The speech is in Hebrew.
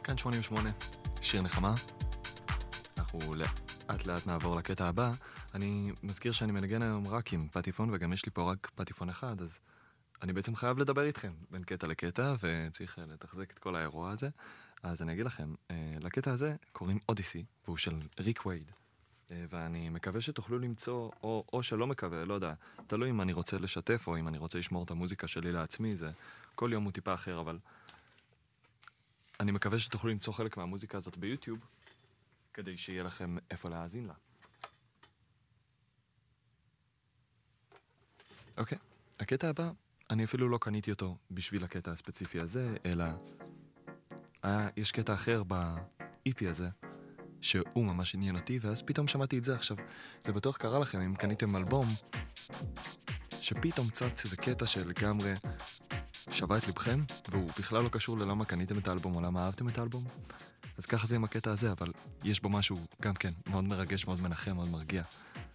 כאן 88, שיר נחמה. אנחנו לאט לאט נעבור לקטע הבא. אני מזכיר שאני מנגן היום רק עם פטיפון, וגם יש לי פה רק פטיפון אחד, אז אני בעצם חייב לדבר איתכם בין קטע לקטע, וצריך לתחזק את כל האירוע הזה. אז אני אגיד לכם, לקטע הזה קוראים אודיסי, והוא של ריק וייד. ואני מקווה שתוכלו למצוא, או שלא מקווה, לא יודע, תלוי אם אני רוצה לשתף, או אם אני רוצה לשמור את המוזיקה שלי לעצמי, זה כל יום הוא טיפה אחר, אבל אני מקווה שתוכלו למצוא חלק מהמוזיקה הזאת ביוטיוב, כדי שיהיה לכם איפה להאזין לה. אוקיי, הקטע הבא, אני אפילו לא קניתי אותו בשביל הקטע הספציפי הזה, אלא יש קטע אחר ב-EP הזה, שהוא ממש עניין אותי, ואז פתאום שמעתי את זה עכשיו. זה בטוח קרה לכם אם קניתם אלבום, שפתאום צץ איזה קטע שלגמרי שווה את לבכם, והוא בכלל לא קשור ללמה קניתם את האלבום או למה אהבתם את האלבום. אז ככה זה עם הקטע הזה, אבל יש בו משהו גם כן מאוד מרגש, מאוד מנחם, מאוד מרגיע.